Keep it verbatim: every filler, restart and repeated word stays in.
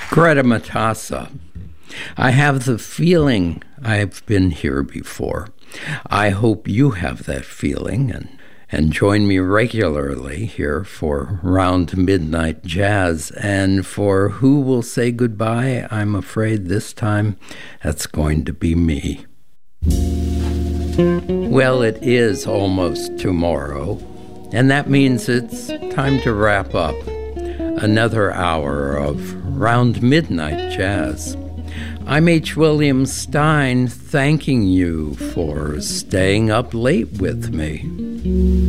Greta Matassa. I have the feeling I've been here before. I hope you have that feeling and, and join me regularly here for Round Midnight Jazz. And for who will say goodbye, I'm afraid this time that's going to be me. Well, it is almost tomorrow, and that means it's time to wrap up another hour of Round Midnight Jazz. I'm H. William Stein, thanking you for staying up late with me.